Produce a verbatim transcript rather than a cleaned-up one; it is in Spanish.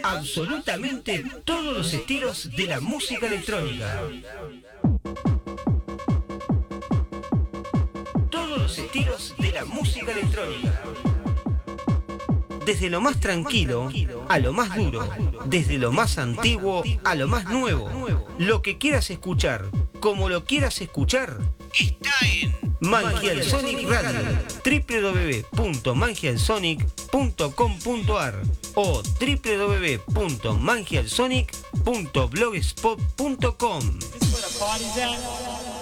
absolutamente todos los estilos de la música electrónica. Todos los estilos de la música electrónica. Desde lo más tranquilo a lo más duro, desde lo más antiguo a lo más nuevo. Lo que quieras escuchar, como lo quieras escuchar, está en Mangial Sonic Radio. doble u doble u doble u punto mangial sonic punto com punto a r o doble u doble u doble u punto mangial sonic punto blogspot punto com.